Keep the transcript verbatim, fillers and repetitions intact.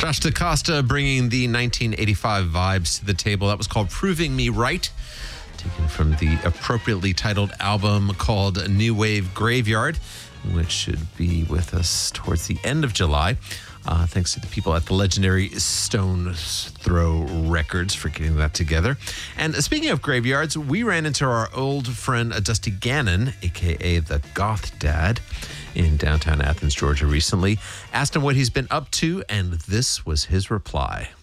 Josh DaCosta bringing the nineteen eighty-five vibes to the table. That was called Proving Me Right, taken from the appropriately titled album called New Wave Graveyard, which should be with us towards the end of July. Uh, thanks to the people at the legendary Stone's Throw Records for getting that together. And speaking of graveyards, we ran into our old friend uh, Dusty Gannon, a k a the Goth Dad, in downtown Athens, Georgia recently. Asked him what he's been up to, and this was his reply.